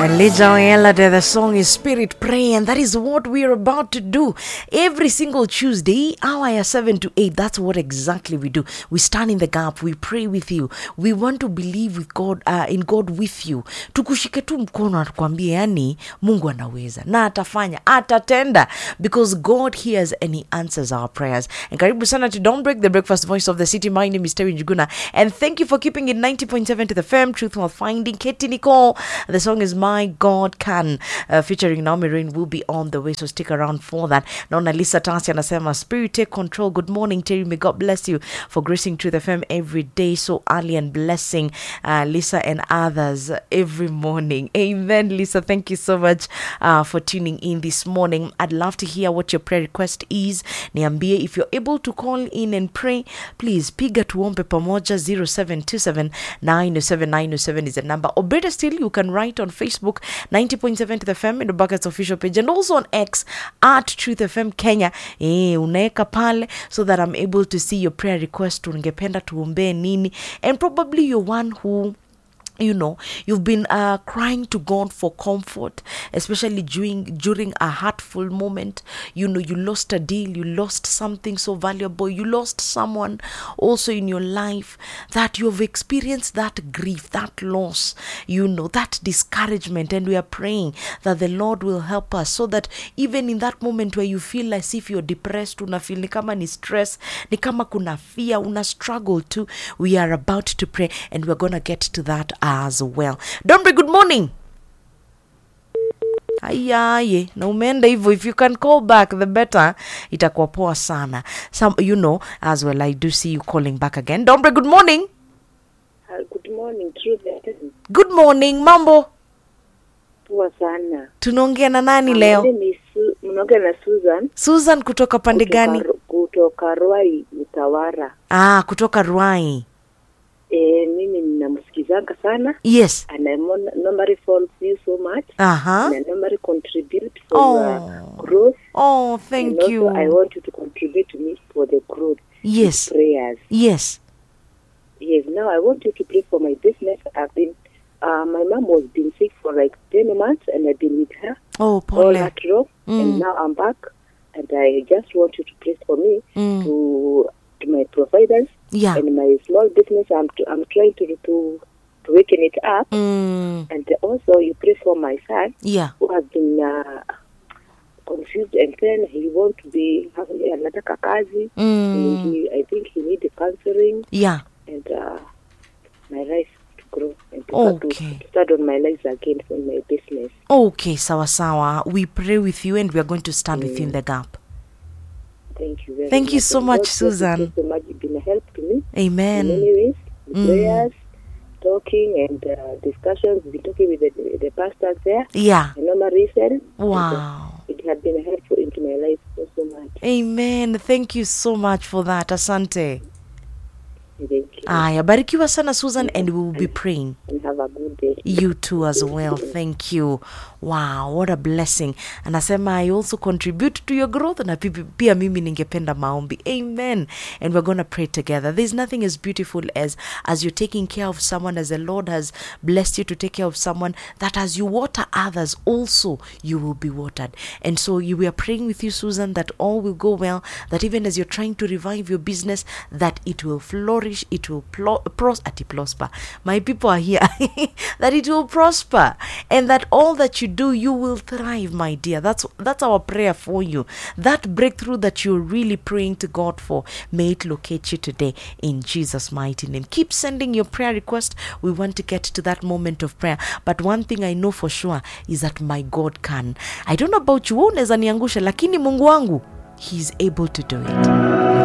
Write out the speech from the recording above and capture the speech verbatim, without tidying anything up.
And Lija Oyelade, the song is Spirit Pray, and that is what we're about to do every single Tuesday, hour seven to eight. That's what exactly we do. We stand in the gap, we pray with you. We want to believe with God, uh, in God with you. Tukushike tu mkono atukwambie yani Mungu anaweza na atafanya, atatenda, because God hears and he answers our prayers. And karibu sana to Don't Break, the breakfast voice of the city. My name is Terry Njuguna, and thank you for keeping it ninety point seven to the F M, Truth While Finding. Katie Nicole, the song is My God Can, uh, featuring Naomi Rain, will be on the way, so stick around for that. Naona Lisa Tansi anasema Spirit take control. Good morning Terry, may God bless you for gracing Truth F M every day so early and blessing uh, Lisa and others every morning. Amen. Lisa, thank you so much uh, for tuning in this morning. I'd love to hear what your prayer request is. Niambie, if you're able to call in and pray, please piga tuombe pamoja. Zero seven two seven nine oh seven nine oh seven is the number, or better still, you can write on Facebook ninety point seven to the F M in the Buckets official page, and also on X at Truth F M Kenya. Eh, unaeka pale so that I'm able to see your prayer request. Ungependa tuombe nini? And probably you're one who, you know, you've been uh, crying to God for comfort, especially during during a hurtful moment. You know, you lost a deal, you lost something so valuable, you lost someone also in your life, that you've experienced that grief, that loss, you know, that discouragement. And we are praying that the Lord will help us, so that even in that moment where you feel as if you're depressed, una feel ni kama ni stress, ni kama kuna fear, una struggle too, we are about to pray, and we're going to get to that as well. Don't be good morning. Ayaye, na umeenda hivyo. If you can call back, the better. Itakuwa poa sana. Some, you know, as well, I do see you calling back again. Don't be good morning. Uh, good morning, Truth. Good morning, mambo. Poa sana. Tunaongea na nani leo? Mnaongea na Susan. Susan kutoka pande gani? Kutoka Ruai, Utawara. Ah, kutoka Ruai. Eh, mimi ninamsikizanga sana. Yes. And I normally follow you so much. Uh-huh. And I normally contribute for oh. uh, growth. Oh, thank and you. Also, I want you to contribute to me for the growth. Yes. Prayers. Yes. Yes. Now I want you to pray for my business. I've been, uh, my mom was been sick for like ten months, and I've been with her. Oh, Paul. All that row, mm. and now I'm back, and I just want you to pray for me mm. to to my providers. Yeah. And my small business, I'm t- I'm trying to to to waken it up. Mm. And also, you pray for my son. Yeah. Who has been uh, confused, and then he wants to be having another kazi. Mm. He, I think he needs counseling. Yeah. And uh, my life to grow and to, okay. to start on my life again for my business. Okay, sawa sawa. We pray with you, and we are going to stand mm. with you in the gap. Thank you very Thank much. you so and much, God Susan. Thank you so much. You've been a help to me. Amen. In many ways, mm. prayers, talking, and uh, discussions. We've been talking with the, the pastors there. Yeah. And Mama Rachel. Wow. And, uh, it has been helpful into my life so, so much. Amen. Thank you so much for that. Asante. Thank you. Aya, barikiwa sana Susan, and we will be praying. And have a good day. You too as well. Thank you. Wow, what a blessing. Anasema I also contribute to your growth, na pia mimi ningependa maombi. Amen. And we're going to pray together. There's nothing as beautiful as as you're taking care of someone, as the Lord has blessed you to take care of someone, that as you water others, also you will be watered. And so you we are praying with you, Susan, that all will go well, that even as you're trying to revive your business, that it will flourish, it will plo- pros- ati prosper. My people are here. That it will prosper, and that all that you do, you will thrive, my dear. That's that's our prayer for you. That breakthrough that you're really praying to God for, may it locate you today in Jesus' mighty name. Keep sending your prayer request. We want to get to that moment of prayer. But one thing I know for sure is that my God can. I don't know about you, unaweza niangusha, lakini Mungu wangu, He's able to do it.